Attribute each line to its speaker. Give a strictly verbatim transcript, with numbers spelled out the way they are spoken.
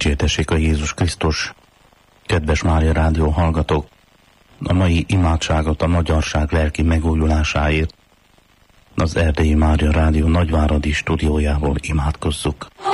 Speaker 1: Dicsértessék a Jézus Krisztus! Kedves Mária Rádió hallgatók! A mai imádságot a magyarság lelki megújulásáért az Erdélyi Mária Rádió Nagyváradi stúdiójából imádkozzuk.